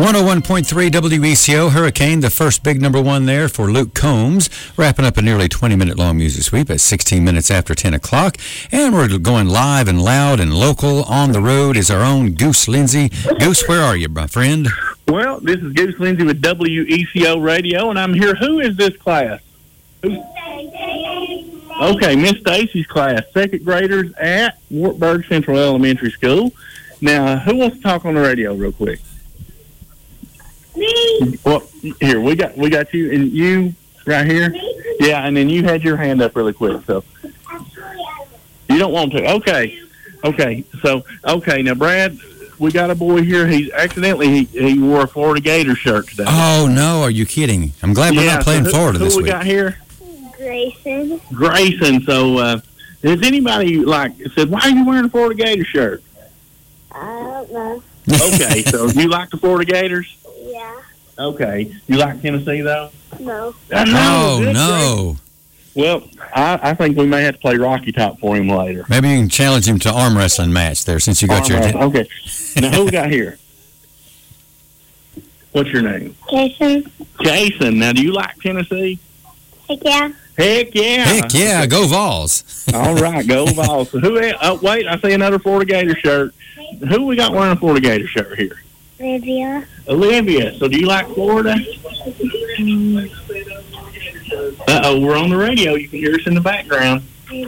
101.3 WECO Hurricane, the first big number one there for Luke Combs, wrapping up a nearly 20-minute-long music sweep at 16 minutes after 10 o'clock. And we're going live and loud and local. On the road is our own Goose Lindsay. Goose, where are you, my friend? Well, this is Goose Lindsay with WECO Radio, and I'm here. Who is this class? Okay, Miss Stacy's class, second graders at Wartburg Central Elementary School. Now, who wants to talk on the radio real quick? Me. Well, here we got you and you right here. Yeah, and then you had your hand up really quick, so you don't want to. Okay. So now Brad, we got a boy here. He's accidentally he wore a Florida Gator shirt today. Oh no, are you kidding? I'm glad we're not playing Florida this week. Who we got here? Grayson. So has anybody said, why are you wearing a Florida Gator shirt? I don't know. Okay, so you like the Florida Gators? Yeah. Okay. You like Tennessee, though? No. No. Well, I think we may have to play Rocky Top for him later. Maybe you can challenge him to arm wrestling match there since you got your... Okay. Now, who we got here? What's your name? Jason. Now, do you like Tennessee? Heck yeah. Heck yeah, go Vols. All right, go Vols. So wait, I see another Florida Gator shirt. Who we got wearing a Florida Gator shirt here? Olivia. So do you like Florida? Uh-oh, we're on the radio. You can hear us in the background.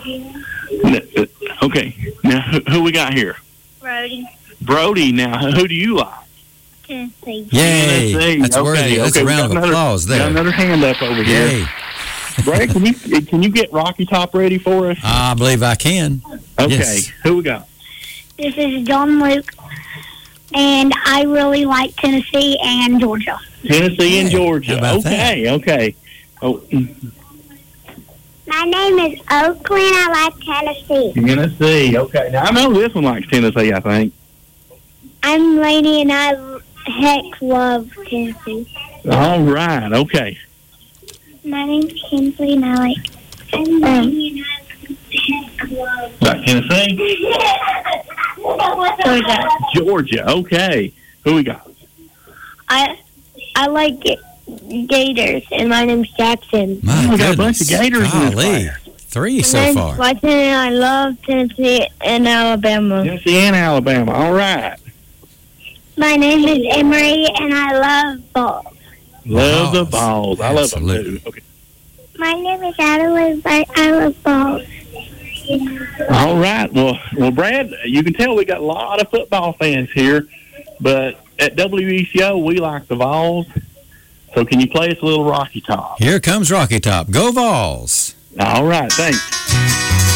Okay. Now, who we got here? Brody. Now, who do you like? Tennessee. Yay. Tennessee. That's worthy. That's a round of applause there. Got another hand up over here. Brad, can you get Rocky Top ready for us? I believe I can. Okay. Yes. Who we got? This is John Luke, and I really like Tennessee and Georgia. Tennessee and Georgia. How about that? Okay. Oh. My name is Oakland. I like Tennessee. Tennessee. Okay. Now, I know this one likes Tennessee, I think. I'm Lady, and I love Tennessee. All right. Okay. My name's Kinsley, and I like Like Tennessee? Georgia. Okay. Who we got? I like Gators, and my name's Jackson. My we got a bunch of Gators in this class. 3 so far. Watson, and I love Tennessee and Alabama. Tennessee and Alabama. All right. My name is Emery, and I love balls. Love the Vols. I love them too. Okay. My name is Adelaide, but I love balls. All right. Well, Brad, you can tell we got a lot of football fans here, but at WECO, we like the Vols. So can you play us a little Rocky Top? Here comes Rocky Top. Go Vols. All right. Thanks.